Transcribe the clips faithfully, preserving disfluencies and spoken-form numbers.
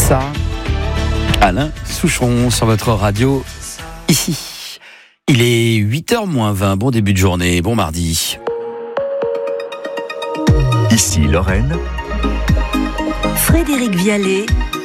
ça. Alain Souchon sur votre radio, ici. Il est huit heures moins vingt, bon début de journée, bon mardi. Ici Lorraine. Frédéric Vialet.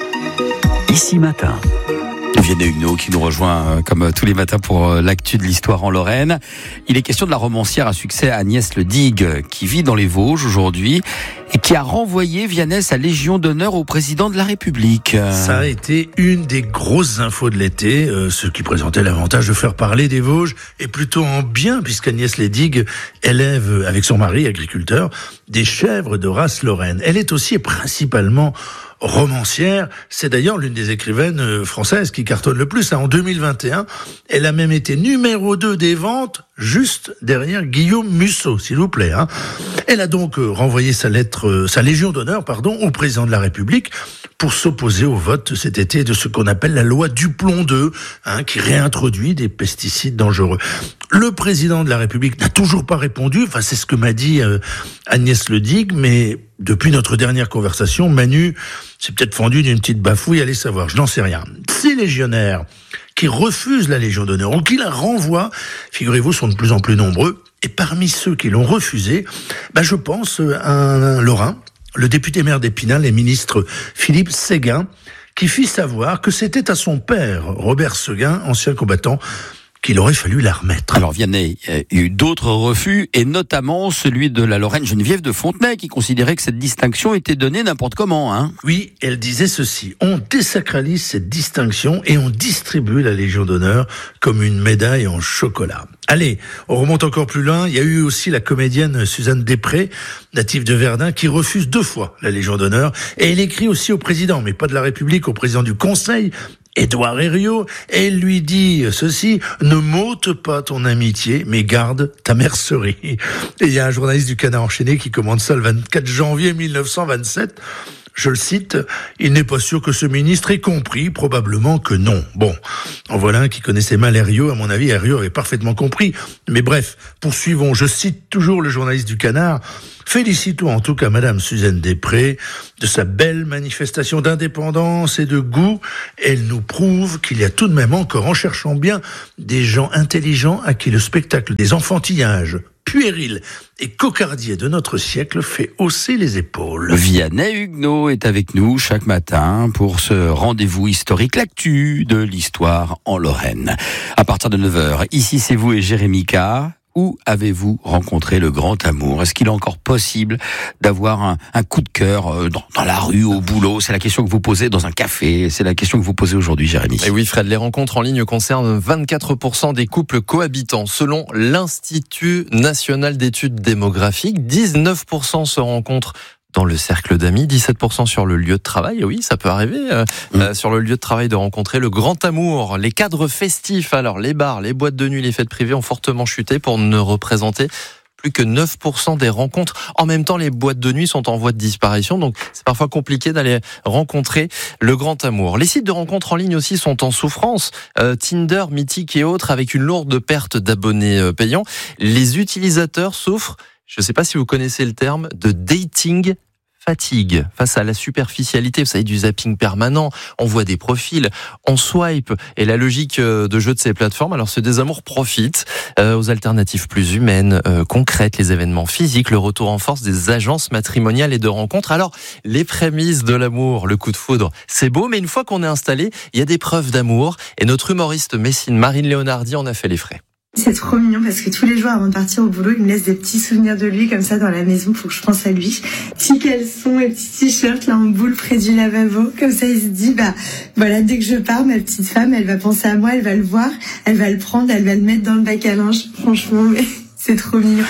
Ici Matin. Vianney Huguenot qui nous rejoint comme tous les matins pour l'actu de l'histoire en Lorraine. Il est question de la romancière à succès Agnès Le Digue qui vit dans les Vosges aujourd'hui et qui a renvoyé Vianney sa Légion d'honneur au président de la République. Ça a été une des grosses infos de l'été, euh, ce qui présentait l'avantage de faire parler des Vosges, et plutôt en bien, puisqu'Agnès Le Digue élève, avec son mari agriculteur, des chèvres de race lorraine. Elle est aussi et principalement romancière. C'est d'ailleurs l'une des écrivaines françaises qui cartonne le plus. En deux mille vingt et un, elle a même été numéro deux des ventes, juste derrière Guillaume Musso, s'il vous plaît. Hein. Elle a donc renvoyé sa lettre, sa Légion d'honneur, pardon, au président de la République pour s'opposer au vote cet été de ce qu'on appelle la loi Duplon deux, hein, qui réintroduit des pesticides dangereux. Le président de la République n'a toujours pas répondu. Enfin, c'est ce que m'a dit euh, Agnès Le Digue, mais depuis notre dernière conversation, Manu s'est peut-être fendu d'une petite bafouille, allez savoir, je n'en sais rien. Ces légionnaires qui refusent la Légion d'honneur ou qui la renvoient, figurez-vous, sont de plus en plus nombreux. Et parmi ceux qui l'ont refusé, bah, je pense à un, un Lorrain, le député maire d'Épinal et ministre Philippe Séguin, qui fit savoir que c'était à son père, Robert Séguin, ancien combattant, qu'il aurait fallu la remettre. Alors Vianney, il y a eu d'autres refus, et notamment celui de la Lorraine Geneviève de Fontenay, qui considérait que cette distinction était donnée n'importe comment. Hein. Oui, elle disait ceci: on désacralise cette distinction et on distribue la Légion d'honneur comme une médaille en chocolat. Allez, on remonte encore plus loin. Il y a eu aussi la comédienne Suzanne Després, native de Verdun, qui refuse deux fois la Légion d'honneur. Et elle écrit aussi au président, mais pas de la République, au président du Conseil, Édouard Herriot, et elle lui dit ceci: ne m'ôte pas ton amitié, mais garde ta mercerie. Et il y a un journaliste du Canard enchaîné qui commande ça le vingt-quatre janvier mille neuf cent vingt-sept. Je le cite: il n'est pas sûr que ce ministre ait compris, probablement que non. Bon, en voilà un qui connaissait mal Herriot. À mon avis, Herriot avait parfaitement compris. Mais bref, poursuivons. Je cite toujours le journaliste du Canard. Félicitons en tout cas Madame Suzanne Després de sa belle manifestation d'indépendance et de goût. Elle nous prouve qu'il y a tout de même encore, en cherchant bien, des gens intelligents à qui le spectacle des enfantillages puéril et cocardier de notre siècle fait hausser les épaules. Vianney Huguenot est avec nous chaque matin pour ce rendez-vous historique, l'actu de l'histoire en Lorraine. À partir de neuf heures, ici c'est vous et Jérémy K. Où avez-vous rencontré le grand amour ? Est-ce qu'il est encore possible d'avoir un, un coup de cœur dans, dans la rue, au boulot ? C'est la question que vous posez dans un café. C'est la question que vous posez aujourd'hui, Jérémy. Et oui, Fred, les rencontres en ligne concernent vingt-quatre pour cent des couples cohabitants. Selon l'Institut national d'études démographiques, dix-neuf pour cent se rencontrent dans le cercle d'amis, dix-sept pour cent sur le lieu de travail. Oui, ça peut arriver, euh, mmh. euh, sur le lieu de travail, de rencontrer le grand amour. Les cadres festifs, alors les bars, les boîtes de nuit, les fêtes privées ont fortement chuté pour ne représenter plus que neuf pour cent des rencontres. En même temps, les boîtes de nuit sont en voie de disparition, donc c'est parfois compliqué d'aller rencontrer le grand amour. Les sites de rencontres en ligne aussi sont en souffrance. Euh, Tinder, Mythique et autres, avec une lourde perte d'abonnés euh, payants. Les utilisateurs souffrent, je ne sais pas si vous connaissez le terme, de dating fatigue face à la superficialité, vous savez, du zapping permanent. On voit des profils, on swipe, et la logique de jeu de ces plateformes, alors ce désamour profite euh, aux alternatives plus humaines, euh, concrètes, les événements physiques, le retour en force des agences matrimoniales et de rencontres. Alors, les prémices de l'amour, le coup de foudre, c'est beau, mais une fois qu'on est installé, il y a des preuves d'amour, et notre humoriste messine Marine Léonardi en a fait les frais. C'est trop mignon parce que tous les jours avant de partir au boulot, il me laisse des petits souvenirs de lui comme ça dans la maison pour que je pense à lui. Petits caleçons et petits t-shirts là en boule près du lavabo. Comme ça, il se dit, bah voilà, dès que je pars, ma petite femme, elle va penser à moi, elle va le voir, elle va le prendre, elle va le mettre dans le bac à linge. Franchement, mais c'est trop mignon.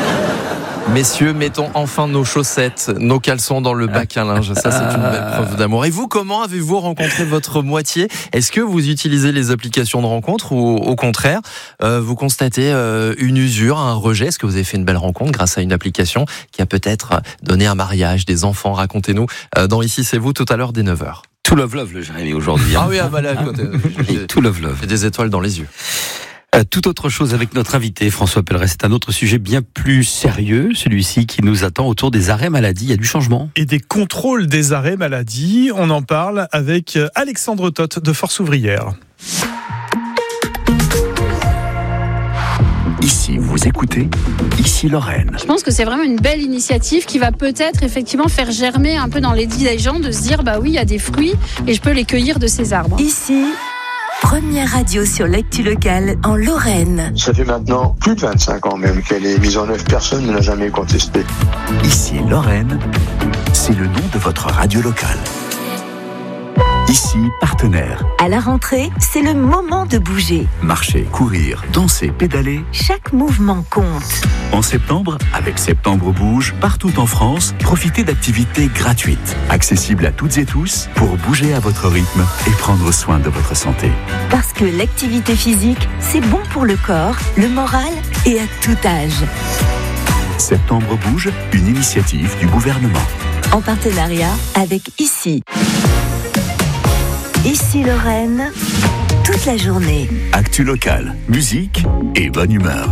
Messieurs, mettons enfin nos chaussettes, nos caleçons dans le bac à linge. Ça, c'est une belle preuve d'amour. Et vous, comment avez-vous rencontré votre moitié ? Est-ce que vous utilisez les applications de rencontre ou au contraire, euh, vous constatez euh, une usure, un rejet ? Est-ce que vous avez fait une belle rencontre grâce à une application qui a peut-être donné un mariage, des enfants ? Racontez-nous euh, dans Ici c'est vous tout à l'heure dès neuf heures. Tout love love le Jérémy aujourd'hui. Hein. Ah oui, ah bah là, côté, tout love love. J'ai des étoiles dans les yeux. Euh, tout autre chose avec notre invité François Pelleret. C'est un autre sujet bien plus sérieux, celui-ci qui nous attend autour des arrêts maladie. Il y a du changement. Et des contrôles des arrêts maladie. On en parle avec Alexandre Toth de Force Ouvrière. Ici, vous écoutez, ici Lorraine. Je pense que c'est vraiment une belle initiative qui va peut-être effectivement faire germer un peu dans les dix des gens de se dire bah oui, il y a des fruits et je peux les cueillir de ces arbres. Ici, première radio sur l'actu locale en Lorraine. Ça fait maintenant plus de vingt-cinq ans même qu'elle est mise en œuvre, personne ne l'a jamais contestée. Ici Lorraine, c'est le nom de votre radio locale. Ici, partenaire. À la rentrée, c'est le moment de bouger. Marcher, courir, danser, pédaler. Chaque mouvement compte. En septembre, avec Septembre Bouge, partout en France, profitez d'activités gratuites, accessibles à toutes et tous, pour bouger à votre rythme et prendre soin de votre santé. Parce que l'activité physique, c'est bon pour le corps, le moral et à tout âge. Septembre Bouge, une initiative du gouvernement. En partenariat avec Ici. Ici Lorraine, toute la journée. Actu locale, musique et bonne humeur.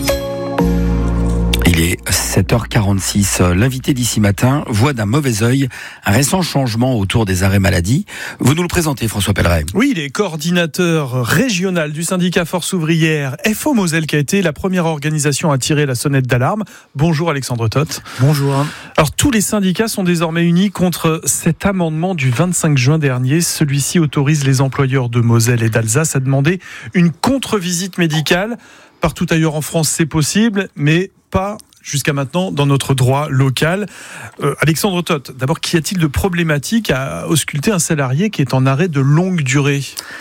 Il est sept heures quarante-six. L'invité d'ici matin voit d'un mauvais œil un récent changement autour des arrêts maladie. Vous nous le présentez, François Pelleret. Oui, il est coordinateur régional du syndicat Force Ouvrière F O Moselle, qui a été la première organisation à tirer la sonnette d'alarme. Bonjour Alexandre Toth. Bonjour. Alors tous les syndicats sont désormais unis contre cet amendement du vingt-cinq juin dernier. Celui-ci autorise les employeurs de Moselle et d'Alsace à demander une contre-visite médicale. Partout ailleurs en France, c'est possible, mais pas jusqu'à maintenant dans notre droit local. Euh, Alexandre Toth, d'abord, qu'y a-t-il de problématique à ausculter un salarié qui est en arrêt de longue durée ?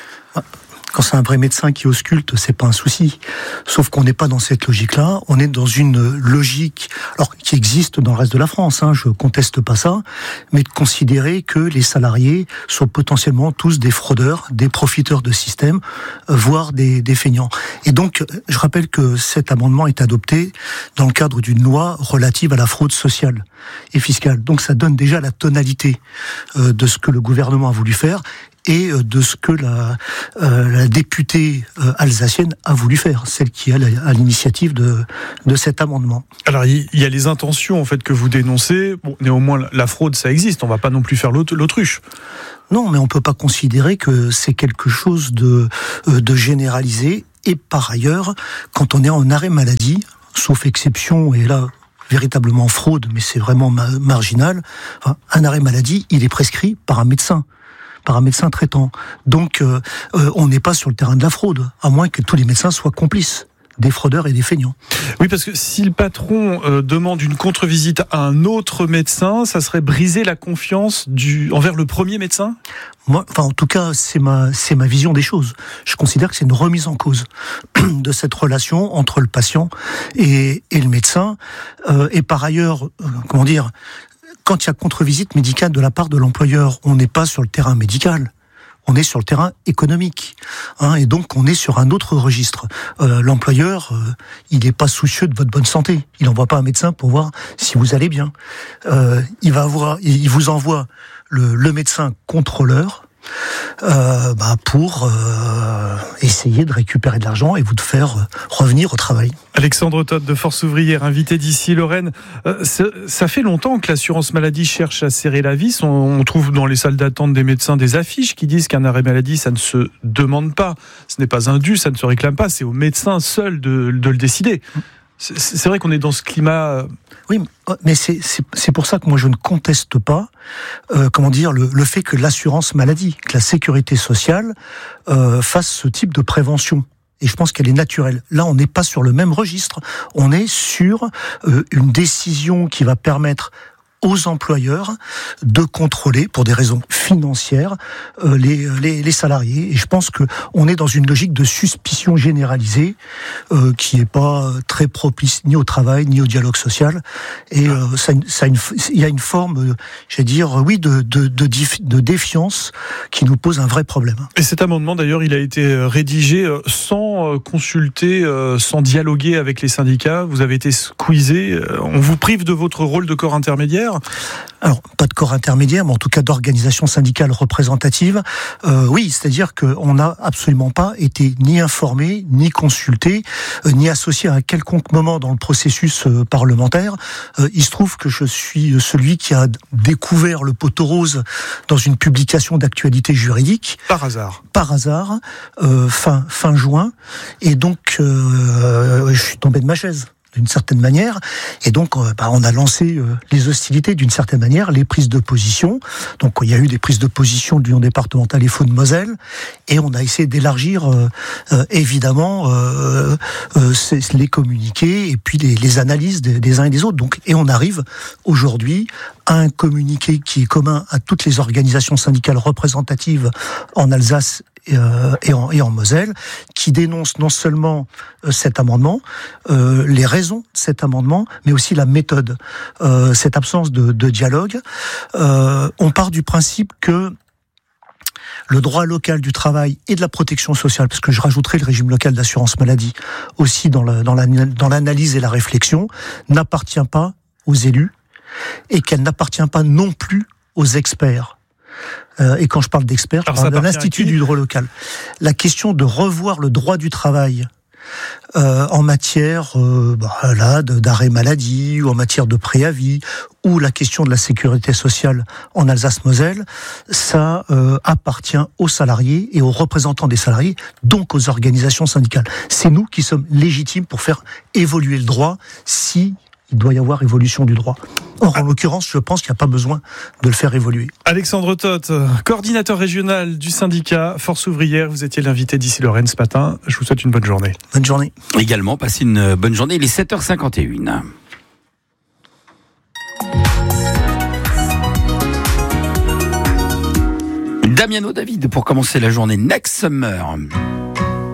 Quand c'est un vrai médecin qui ausculte, c'est pas un souci. Sauf qu'on n'est pas dans cette logique-là. On est dans une logique, alors qui existe dans le reste de la France. Hein, je conteste pas ça, mais de considérer que les salariés sont potentiellement tous des fraudeurs, des profiteurs de système, voire des, des feignants. Et donc, je rappelle que cet amendement est adopté dans le cadre d'une loi relative à la fraude sociale et fiscale. Donc, ça donne déjà la tonalité euh, de ce que le gouvernement a voulu faire et de ce que la, euh, la députée euh, alsacienne a voulu faire, celle qui est à l'initiative de, de cet amendement. Alors, il y a les intentions en fait que vous dénoncez. Bon, néanmoins, la fraude, ça existe. On ne va pas non plus faire l'autruche. Non, mais on ne peut pas considérer que c'est quelque chose de, euh, de généralisé. Et par ailleurs, quand on est en arrêt maladie, sauf exception, et là, véritablement fraude, mais c'est vraiment ma- marginal, enfin, un arrêt maladie, il est prescrit par un médecin. par un médecin traitant. Donc, euh, euh, on n'est pas sur le terrain de la fraude, à moins que tous les médecins soient complices des fraudeurs et des feignants. Oui, parce que si le patron euh, demande une contre-visite à un autre médecin, ça serait briser la confiance du, envers le premier médecin ? Moi, enfin, en tout cas, c'est ma, c'est ma vision des choses. Je considère que c'est une remise en cause de cette relation entre le patient et, et le médecin. Euh, et par ailleurs, euh, comment dire, quand il y a contre-visite médicale de la part de l'employeur, on n'est pas sur le terrain médical, on est sur le terrain économique. Hein, et donc, on est sur un autre registre. Euh, l'employeur, euh, il n'est pas soucieux de votre bonne santé. Il n'envoie pas un médecin pour voir si vous allez bien. Euh, il va avoir, il vous envoie le, le médecin contrôleur euh, bah, pour euh, essayer de récupérer de l'argent et vous de faire euh, revenir au travail. Alexandre Toth de Force Ouvrière, invité d'ici Lorraine. Euh, ça fait longtemps que l'assurance maladie cherche à serrer la vis. On, on trouve dans les salles d'attente des médecins des affiches qui disent qu'un arrêt maladie, ça ne se demande pas. Ce n'est pas un dû, ça ne se réclame pas. C'est au médecin seul de, de le décider. C'est, c'est vrai qu'on est dans ce climat... Oui, mais c'est, c'est, c'est pour ça que moi je ne conteste pas euh, comment dire, le, le fait que l'assurance maladie, que la sécurité sociale euh, fasse ce type de prévention. Et je pense qu'elle est naturelle. Là, on n'est pas sur le même registre. On est sur euh, une décision qui va permettre aux employeurs de contrôler, pour des raisons financières, euh, les, les, les salariés. Et je pense que on est dans une logique de suspicion généralisée euh, qui n'est pas très propice ni au travail ni au dialogue social. Et euh, ça, ça une, il y a une forme, euh, je vais dire, oui, de, de, de, de défiance qui nous pose un vrai problème. Et cet amendement, d'ailleurs, il a été rédigé sans consulter, sans dialoguer avec les syndicats. Vous avez été squeezé. On vous prive de votre rôle de corps intermédiaire ? intermédiaire. Alors, pas de corps intermédiaire, mais en tout cas d'organisation syndicale représentative. Euh, oui, c'est-à-dire qu'on n'a absolument pas été ni informé, ni consulté, euh, ni associé à un quelconque moment dans le processus euh, parlementaire. Euh, il se trouve que je suis celui qui a découvert le poteau rose dans une publication d'actualité juridique. Par hasard. Par hasard, euh, fin, fin juin. Et donc, euh, je suis tombé de ma chaise, d'une certaine manière, et donc euh, bah, on a lancé euh, les hostilités d'une certaine manière, les prises de position. Donc il y a eu des prises de position de l'Union départementale et Faune Moselle, et on a essayé d'élargir euh, euh, évidemment euh, euh, les communiqués et puis les, les analyses des, des uns et des autres. Donc, et on arrive aujourd'hui à un communiqué qui est commun à toutes les organisations syndicales représentatives en Alsace et en, et en Moselle, qui dénonce non seulement euh, cet amendement, euh, les raisons de cet amendement, mais aussi la méthode, euh, cette absence de, de dialogue. Euh, on part du principe que le droit local du travail et de la protection sociale, parce que je rajouterai le régime local d'assurance maladie aussi dans, la, dans, la, dans l'analyse et la réflexion, n'appartient pas aux élus et qu'elle n'appartient pas non plus aux experts. Euh, et quand je parle d'experts, je parle de l'Institut du droit local. La question de revoir le droit du travail euh, en matière euh, bah, là, d'arrêt maladie ou en matière de préavis, ou la question de la sécurité sociale en Alsace-Moselle, ça euh, appartient aux salariés et aux représentants des salariés, donc aux organisations syndicales. C'est nous qui sommes légitimes pour faire évoluer le droit si il doit y avoir évolution du droit. Or, en l'occurrence, je pense qu'il n'y a pas besoin de le faire évoluer. Alexandre Toth, coordinateur régional du syndicat Force Ouvrière, vous étiez l'invité d'Ici Lorraine ce matin. Je vous souhaite une bonne journée. Bonne journée. Également, passez une bonne journée. Il est sept heures cinquante et une. Damiano David pour commencer la journée Next Summer.